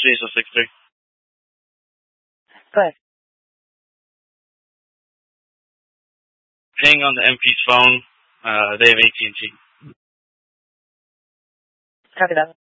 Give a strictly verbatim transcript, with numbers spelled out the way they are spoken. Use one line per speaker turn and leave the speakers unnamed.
Cecil six three.
Go ahead.
Ping on the M P's phone. Uh, they have A T and T.
Copy that.